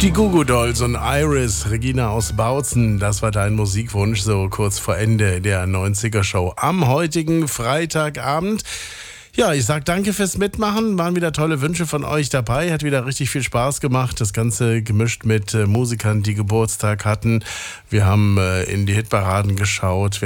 Die Goo Goo Dolls und Iris, Regina aus Bautzen, das war dein Musikwunsch so kurz vor Ende der 90er Show am heutigen Freitagabend. Ja, ich sag danke fürs Mitmachen, waren wieder tolle Wünsche von euch dabei, hat wieder richtig viel Spaß gemacht, das Ganze gemischt mit Musikern, die Geburtstag hatten. Wir haben in die Hitparaden geschaut.